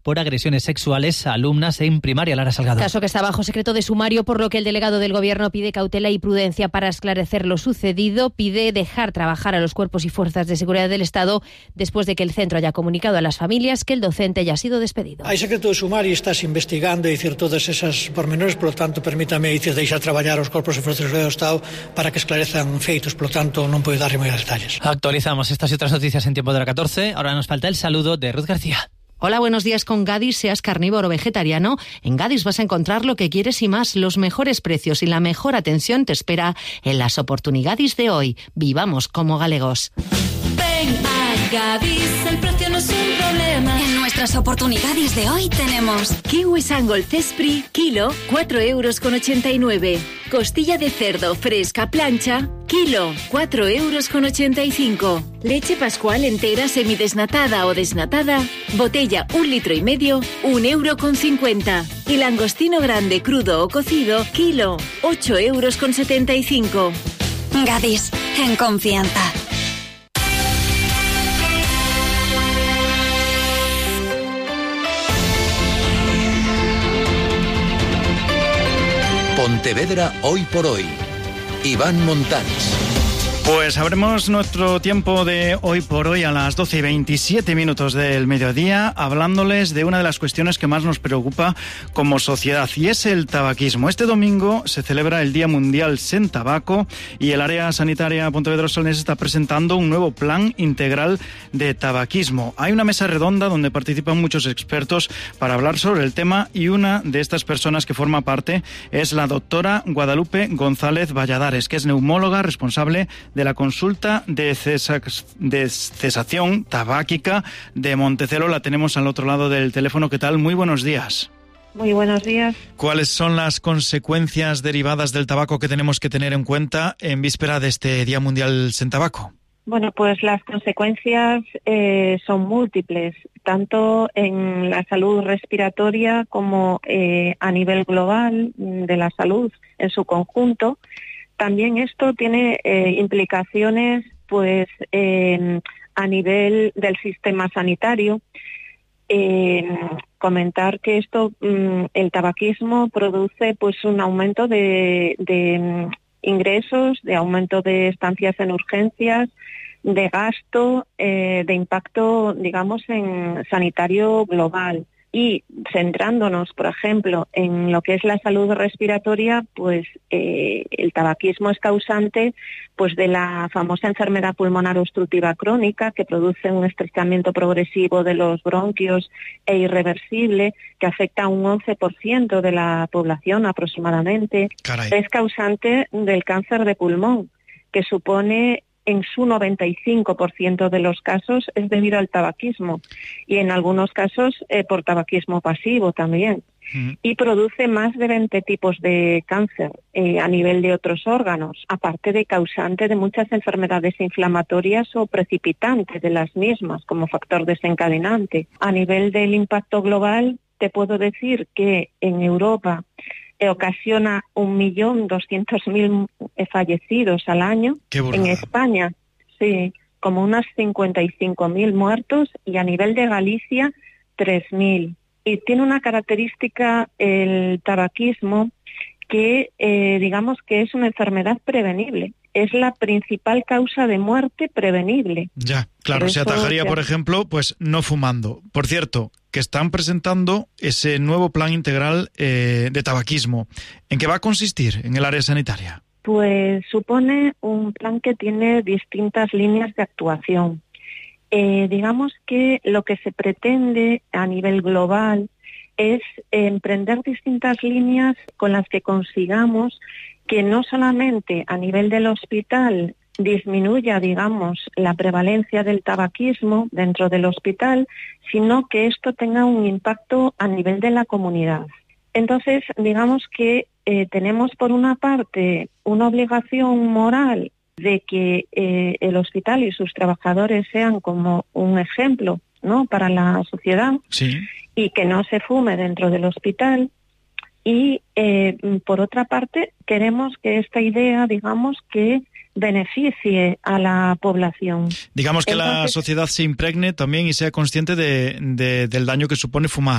por agresiones sexuales a alumnas en primaria. Lara Salgado. Caso que está bajo secreto de sumario, por lo que el delegado del Gobierno pide cautela y prudencia para esclarecer lo sucedido. Pide dejar trabajar a los cuerpos y fuerzas de seguridad del Estado después de que el centro haya comunicado a las familias que el docente ya ha sido despedido. Hai secreto de sumario e estás investigando e dicir todas esas pormenores, polo tanto, permítame dicir deixar traballar os corpos e fuerzas de seguridade do Estado para que esclarezan feitos, polo tanto, non podo darlle máis detalles. Actualizamos estas y otras noticias en tiempo de la 14. Ahora nos falta el saludo de Ruth García. Hola, buenos días. Con Gadis, seas carnívoro o vegetariano, en Gadis vas a encontrar lo que quieres y más. Los mejores precios y la mejor atención te espera en las oportunidades de hoy. Vivamos como galegos. Ven a Gadis, el precio no es un problema. En nuestras oportunidades de hoy tenemos kiwi Sangol Cespri, kilo, 4,89 €. Costilla de cerdo fresca plancha, kilo, 4,85 €. Leche Pascual entera semidesnatada o desnatada, botella 1,5 litros, 1,50 €. Y langostino grande crudo o cocido, kilo, 8,75 €. Gadis, en confianza. Pontevedra hoy por hoy. Iván Montans. Pues abrimos nuestro tiempo de hoy por hoy a las 12:27 del mediodía, hablándoles de una de las cuestiones que más nos preocupa como sociedad, y es el tabaquismo. Este domingo se celebra el Día Mundial Sen Tabaco y el área sanitaria Pontevedra Solnés está presentando un nuevo plan integral de tabaquismo. Hay una mesa redonda donde participan muchos expertos para hablar sobre el tema, y una de estas personas que forma parte es la doctora Guadalupe González Valladares, que es neumóloga responsable de la consulta de cesación tabáquica de Montecelo. La tenemos al otro lado del teléfono. ¿Qué tal? Muy buenos días. Muy buenos días. ¿Cuáles son las consecuencias derivadas del tabaco que tenemos que tener en cuenta en víspera de este Día Mundial Sin Tabaco? Bueno, pues las consecuencias son múltiples, tanto en la salud respiratoria como a nivel global de la salud en su conjunto. También esto tiene implicaciones pues a nivel del sistema sanitario. Comentar que esto, el tabaquismo produce pues un aumento de ingresos, de aumento de estancias en urgencias, de gasto, de impacto, digamos, en sanitario global. Y centrándonos, por ejemplo, en lo que es la salud respiratoria, pues el tabaquismo es causante pues de la famosa enfermedad pulmonar obstructiva crónica, que produce un estrechamiento progresivo de los bronquios e irreversible, que afecta a un 11% de la población aproximadamente. Caray. Es causante del cáncer de pulmón, que supone, en su 95% de los casos, es debido al tabaquismo, y en algunos casos por tabaquismo pasivo también. Y produce más de 20 tipos de cáncer a nivel de otros órganos, aparte de causante de muchas enfermedades inflamatorias o precipitantes de las mismas como factor desencadenante. A nivel del impacto global, te puedo decir que en Europa ocasiona 1.200.000 fallecidos al año. En España, sí, como unas 55.000 muertos, y a nivel de Galicia, 3.000. Y tiene una característica el tabaquismo que, digamos que es una enfermedad prevenible. Es la principal causa de muerte prevenible. Ya, claro, se atajaría, por ejemplo, pues no fumando. Por cierto, que están presentando ese nuevo plan integral de tabaquismo. ¿En qué va a consistir en el área sanitaria? Pues supone un plan que tiene distintas líneas de actuación. Digamos que lo que se pretende a nivel global es emprender distintas líneas con las que consigamos que no solamente a nivel del hospital disminuya, digamos, la prevalencia del tabaquismo dentro del hospital, sino que esto tenga un impacto a nivel de la comunidad. Entonces, digamos que tenemos por una parte una obligación moral de que el hospital y sus trabajadores sean como un ejemplo, ¿no?, para la sociedad. Sí. Y que no se fume dentro del hospital. Y por otra parte, queremos que esta idea, digamos, que beneficie a la población. Digamos que la sociedad se impregne también y sea consciente del daño que supone fumar.